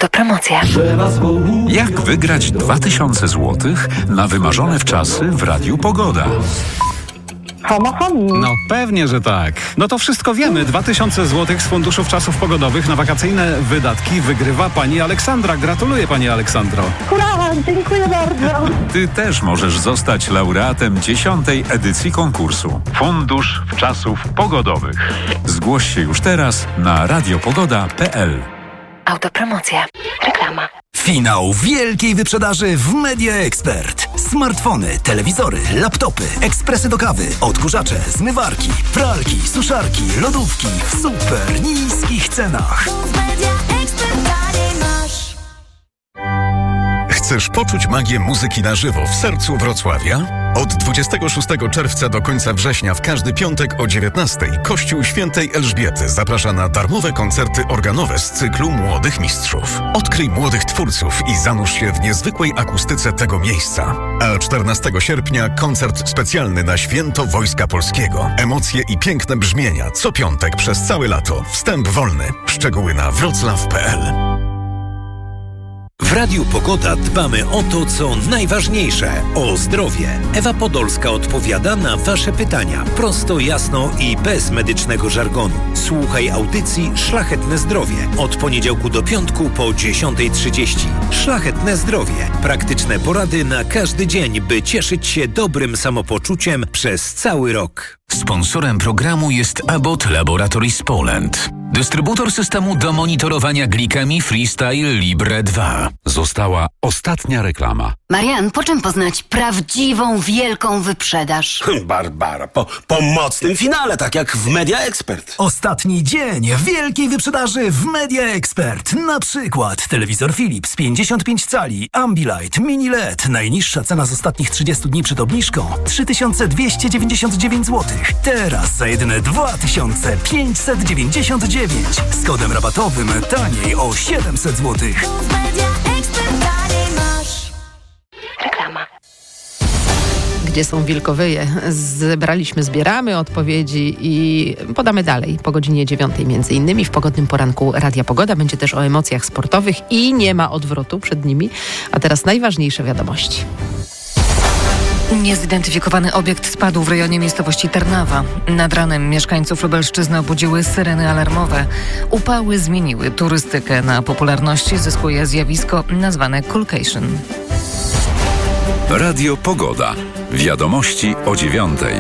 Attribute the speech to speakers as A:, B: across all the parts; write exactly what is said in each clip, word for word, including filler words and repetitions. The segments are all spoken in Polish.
A: Autopromocja.
B: Jak wygrać dwa tysiące złotych na wymarzone wczasy w Radiu Pogoda?
C: Homo homo.
D: No pewnie, że tak. No to wszystko wiemy. dwa tysiące złotych z Funduszu Wczasów Pogodowych na wakacyjne wydatki wygrywa pani Aleksandra. Gratuluję, pani Aleksandro.
C: Hurra, dziękuję bardzo.
B: Ty też możesz zostać laureatem dziesiątej edycji konkursu Fundusz Wczasów Pogodowych. Zgłoś się już teraz na radiopogoda kropka p l.
A: Autopromocja. Reklama.
E: Finał wielkiej wyprzedaży w Media Expert. Smartfony, telewizory, laptopy, ekspresy do kawy, odkurzacze, zmywarki, pralki, suszarki, lodówki w super niskich cenach.
F: Chcesz poczuć magię muzyki na żywo w sercu Wrocławia? Od dwudziestego szóstego czerwca do końca września w każdy piątek o dziewiętnastej Kościół Świętej Elżbiety zaprasza na darmowe koncerty organowe z cyklu Młodych Mistrzów. Odkryj młodych twórców i zanurz się w niezwykłej akustyce tego miejsca. A czternastego sierpnia koncert specjalny na Święto Wojska Polskiego. Emocje i piękne brzmienia co piątek przez całe lato. Wstęp wolny. Szczegóły na wroclaw kropka p l.
G: W Radiu Pogoda dbamy o to, co najważniejsze, o zdrowie. Ewa Podolska odpowiada na Wasze pytania prosto, jasno i bez medycznego żargonu. Słuchaj audycji Szlachetne Zdrowie od poniedziałku do piątku po dziesiątej trzydzieści. Szlachetne Zdrowie. Praktyczne porady na każdy dzień, by cieszyć się dobrym samopoczuciem przez cały rok.
H: Sponsorem programu jest Abbott Laboratories Poland. Dystrybutor systemu do monitorowania glikemii Freestyle Libre dwa.
B: Została ostatnia reklama.
A: Marian, po czym poznać prawdziwą, wielką wyprzedaż?
I: Barbara, po, po mocnym finale, tak jak w Media Expert.
E: Ostatni dzień wielkiej wyprzedaży w Media Expert. Na przykład telewizor Philips pięćdziesiąt pięć cali, Ambilight, Mini L E D. Najniższa cena z ostatnich trzydziestu dni przed obniżką trzy tysiące dwieście dziewięćdziesiąt dziewięć złotych. Teraz za jedyne dwa tysiące pięćset dziewięćdziesiąt dziewięć. Z kodem rabatowym taniej o siedemset złotych.
A: Reklama.
J: Gdzie są wilkowyje? Zebraliśmy, zbieramy odpowiedzi i podamy dalej po godzinie dziewiątej między innymi w pogodnym poranku Radia Pogoda. Będzie też o emocjach sportowych i nie ma odwrotu przed nimi. A teraz najważniejsze wiadomości.
K: Niezidentyfikowany obiekt spadł w rejonie miejscowości Tarnawa. Nad ranem mieszkańców Lubelszczyzny obudziły syreny alarmowe. Upały zmieniły turystykę. Na popularności zyskuje zjawisko nazwane coolcation.
B: Radio Pogoda. Wiadomości o dziewiątej.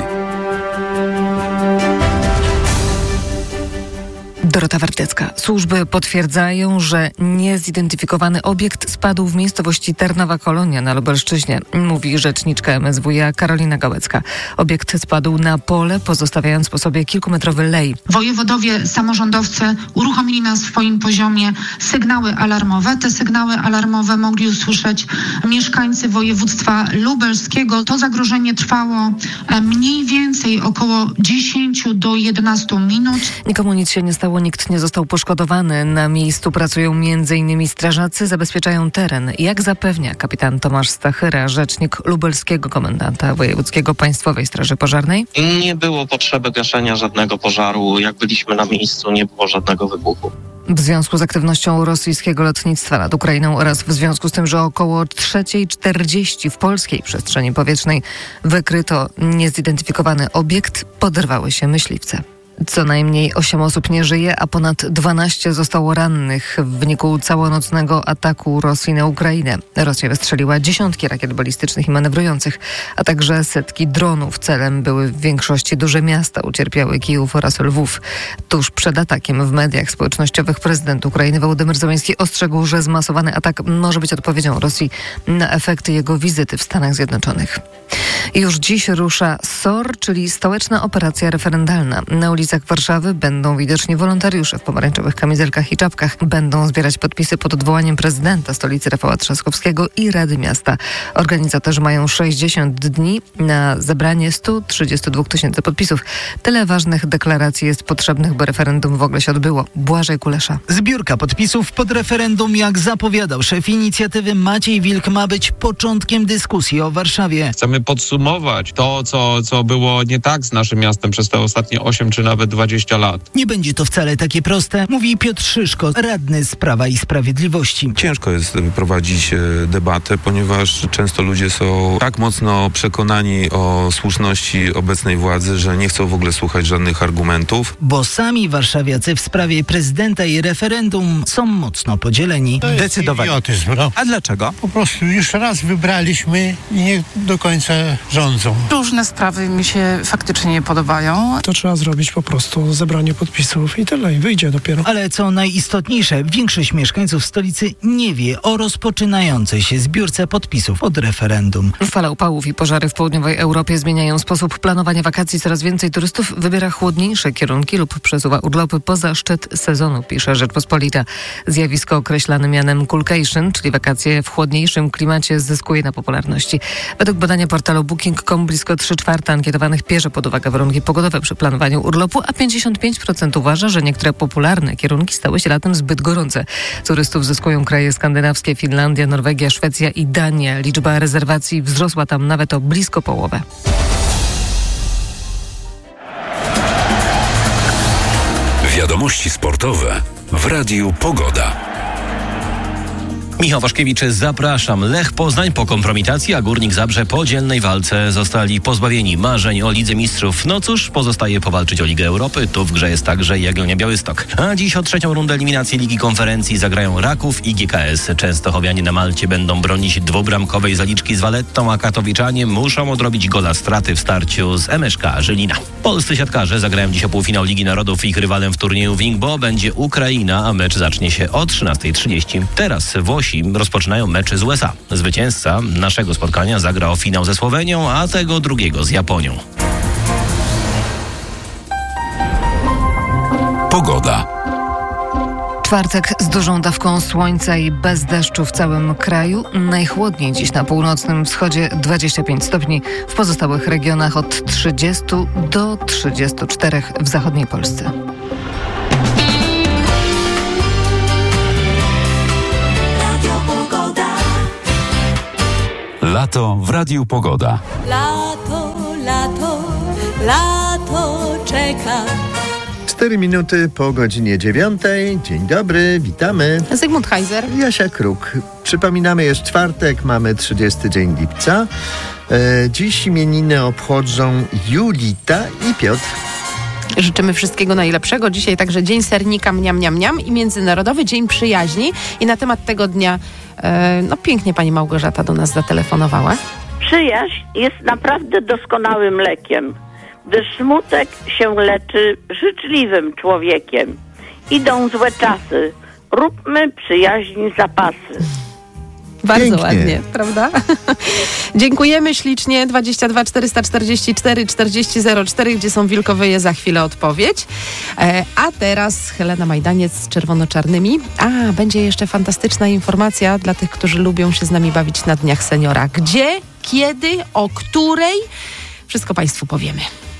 K: Dorota Wartecka. Służby potwierdzają, że niezidentyfikowany obiekt spadł w miejscowości Tarnowa Kolonia na Lubelszczyźnie, mówi rzeczniczka M S W iA Karolina Gałecka. Obiekt spadł na pole, pozostawiając po sobie kilkumetrowy lej.
L: Wojewodowie, samorządowcy uruchomili na swoim poziomie sygnały alarmowe. Te sygnały alarmowe mogli usłyszeć mieszkańcy województwa lubelskiego. To zagrożenie trwało mniej więcej około dziesięć do jedenastu minut.
K: Nikomu nic się nie stało. Nikt nie został poszkodowany. Na miejscu pracują między innymi strażacy, zabezpieczają teren. Jak zapewnia kapitan Tomasz Stachyra, rzecznik lubelskiego komendanta wojewódzkiego Państwowej Straży Pożarnej?
M: Nie było potrzeby gaszenia żadnego pożaru. Jak byliśmy na miejscu, nie było żadnego wybuchu.
K: W związku z aktywnością rosyjskiego lotnictwa nad Ukrainą oraz w związku z tym, że około trzecia czterdzieści w polskiej przestrzeni powietrznej wykryto niezidentyfikowany obiekt, poderwały się myśliwce. Co najmniej osiem osób nie żyje, a ponad dwanaście zostało rannych w wyniku całonocnego ataku Rosji na Ukrainę. Rosja wystrzeliła dziesiątki rakiet balistycznych i manewrujących, a także setki dronów. Celem były w większości duże miasta, ucierpiały Kijów oraz Lwów. Tuż przed atakiem w mediach społecznościowych prezydent Ukrainy Wołodymyr Zełenski ostrzegł, że zmasowany atak może być odpowiedzią Rosji na efekty jego wizyty w Stanach Zjednoczonych. Już dziś rusza S O R, czyli Stołeczna Operacja Referendalna. Na ulicach Warszawy będą widoczni wolontariusze w pomarańczowych kamizelkach i czapkach. Będą zbierać podpisy pod odwołaniem prezydenta stolicy Rafała Trzaskowskiego i Rady Miasta. Organizatorzy mają sześćdziesiąt dni na zebranie stu trzydziestu dwóch tysięcy podpisów. Tyle ważnych deklaracji jest potrzebnych, by referendum w ogóle się odbyło. Błażej Kulesza.
N: Zbiórka podpisów pod referendum, jak zapowiadał szef inicjatywy Maciej Wilk, ma być początkiem dyskusji o Warszawie.
O: Chcemy podsumować podsumować to, co, co było nie tak z naszym miastem przez te ostatnie osiem czy nawet dwadzieścia lat.
N: Nie będzie to wcale takie proste, mówi Piotr Szyszko, radny z Prawa i Sprawiedliwości.
P: Ciężko jest prowadzić debatę, ponieważ często ludzie są tak mocno przekonani o słuszności obecnej władzy, że nie chcą w ogóle słuchać żadnych argumentów.
N: Bo sami warszawiacy w sprawie prezydenta i referendum są mocno podzieleni.
Q: To jest idiotyzm, no. A dlaczego? Po prostu już raz wybraliśmy i nie do końca rządzą.
R: Różne sprawy mi się faktycznie nie podobają.
S: To trzeba zrobić po prostu zebranie podpisów i tyle, i wyjdzie dopiero.
N: Ale co najistotniejsze, większość mieszkańców stolicy nie wie o rozpoczynającej się zbiórce podpisów od referendum.
K: Fala upałów i pożary w południowej Europie zmieniają sposób planowania wakacji. Coraz więcej turystów wybiera chłodniejsze kierunki lub przesuwa urlopy poza szczyt sezonu, pisze Rzeczpospolita. Zjawisko określane mianem coolcation, czyli wakacje w chłodniejszym klimacie, zyskuje na popularności. Według badania portalu booking kropka com blisko trzy czwarte ankietowanych bierze pod uwagę warunki pogodowe przy planowaniu urlopu, a pięćdziesiąt pięć procent uważa, że niektóre popularne kierunki stały się latem zbyt gorące. Turystów zyskują kraje skandynawskie, Finlandia, Norwegia, Szwecja i Dania. Liczba rezerwacji wzrosła tam nawet o blisko połowę.
B: Wiadomości sportowe w Radiu Pogoda.
T: Michał Waszkiewicz, zapraszam. Lech Poznań po kompromitacji, a Górnik Zabrze po dzielnej walce zostali pozbawieni marzeń o Lidze Mistrzów. No cóż, pozostaje powalczyć o Ligę Europy. Tu w grze jest także Jagiellonia Białystok. A dziś o trzecią rundę eliminacji Ligi Konferencji zagrają Raków i G K S. Częstochowianie na Malcie będą bronić dwubramkowej zaliczki z Valettą, a katowiczanie muszą odrobić gola straty w starciu z M S K Żylina. Polscy siatkarze zagrają dziś o półfinał Ligi Narodów. Ich rywalem w turnieju Wingbo będzie Ukraina, a mecz zacznie się o trzynasta trzydzieści. Teraz Włosi rozpoczynają mecz z U S A. Zwycięzca naszego spotkania zagra o finał ze Słowenią, a tego drugiego z Japonią.
B: Pogoda.
K: Czwartek z dużą dawką słońca i bez deszczu w całym kraju. Najchłodniej dziś na północnym wschodzie dwadzieścia pięć stopni, w pozostałych regionach od trzydziestu do trzydziestu czterech w zachodniej Polsce.
B: Lato w Radiu Pogoda.
U: Lato, lato, lato czeka.
V: Cztery minuty po godzinie dziewiątej. Dzień dobry, witamy.
J: Zygmunt Heiser.
V: Jasia Kruk. Przypominamy, jest czwartek, mamy trzydziesty dzień lipca. E, dziś imieniny obchodzą Julita i Piotr.
J: Życzymy wszystkiego najlepszego. Dzisiaj także Dzień Sernika mniam, mniam, mniam i Międzynarodowy Dzień Przyjaźni. I na temat tego dnia, e, no pięknie pani Małgorzata do nas zatelefonowała.
W: Przyjaźń jest naprawdę doskonałym lekiem, gdyż smutek się leczy życzliwym człowiekiem. Idą złe czasy, róbmy przyjaźni zapasy.
J: Bardzo
V: Pięknie.
J: ładnie, prawda? Dziękujemy ślicznie. dwadzieścia dwa czterysta czterdzieści cztery czterdzieści zero cztery, gdzie są wilkowyje, za chwilę odpowiedź. E, a teraz Helena Majdaniec z czerwono-czarnymi. A, będzie jeszcze fantastyczna informacja dla tych, którzy lubią się z nami bawić na Dniach Seniora. Gdzie, kiedy, o której? Wszystko państwu powiemy.